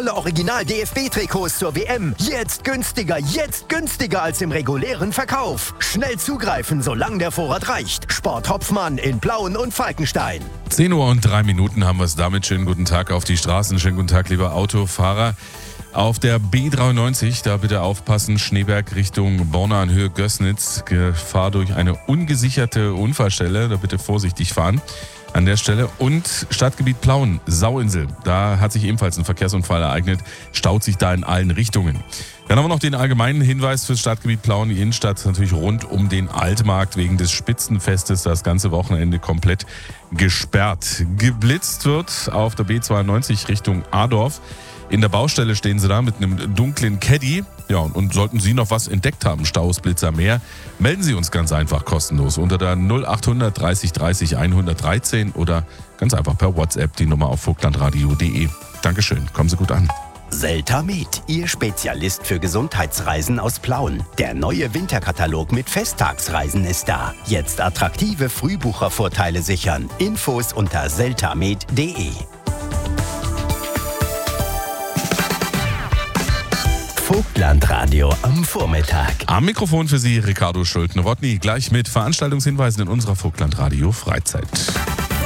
Alle Original-DFB-Trikots zur WM. Jetzt günstiger als im regulären Verkauf. Schnell zugreifen, solange der Vorrat reicht. Sport Hopfmann in Blauen und Falkenstein. 10 Uhr und 3 Minuten haben wir es damit. Schönen guten Tag auf die Straßen. Schönen guten Tag, lieber Autofahrer. Auf der B93, da bitte aufpassen, Schneeberg Richtung Borna in Höhe Gößnitz. Gefahr durch eine ungesicherte Unfallstelle, da bitte vorsichtig fahren an der Stelle. Und Stadtgebiet Plauen, Sauinsel, da hat sich ebenfalls ein Verkehrsunfall ereignet, staut sich da in allen Richtungen. Dann haben wir noch den allgemeinen Hinweis fürs Stadtgebiet Plauen, die Innenstadt natürlich rund um den Altmarkt wegen des Spitzenfestes das ganze Wochenende komplett gesperrt. Geblitzt wird auf der B92 Richtung Adorf. In der Baustelle stehen sie da mit einem dunklen Caddy. Ja, und sollten Sie noch was entdeckt haben, Staus, Blitzer, mehr, melden Sie uns ganz einfach kostenlos unter der 0800 30 30 113 oder ganz einfach per WhatsApp die Nummer auf vogtlandradio.de. Dankeschön, kommen Sie gut an. Seltamed, Ihr Spezialist für Gesundheitsreisen aus Plauen. Der neue Winterkatalog mit Festtagsreisen ist da. Jetzt attraktive Frühbuchervorteile sichern. Infos unter seltamed.de. Vogtlandradio am Vormittag. Am Mikrofon für Sie Ricardo Schulte-Rodny, gleich mit Veranstaltungshinweisen in unserer Vogtlandradio Freizeit.